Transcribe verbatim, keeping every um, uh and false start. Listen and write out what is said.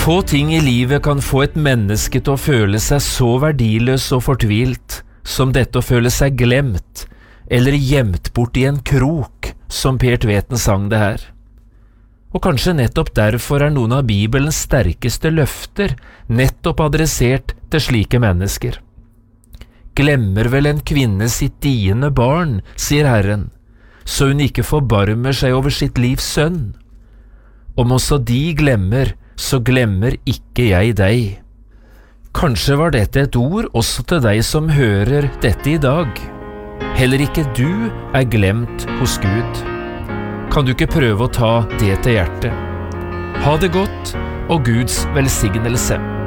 Få ting i livet kan få et menneske til å føle seg så verdiløs og fortvilt som dette å føle seg glemt eller gjemt bort i en krok, som Per Tveten sang det her. Og kanskje nettopp derfor er noen av Bibelens sterkeste løfter nettopp adressert til slike mennesker. Glemmer vel en kvinne sitt diende barn, sier Herren, så hun ikke forbarmer seg over sitt livs sønn. Om også de glemmer, så glemmer ikke jeg deg. Kanskje var dette et ord også til deg som hører dette i dag. Heller ikke du er glemt hos Gud. Kan du ikke prøve å ta det til hjertet? Ha det godt, og Guds velsignelse.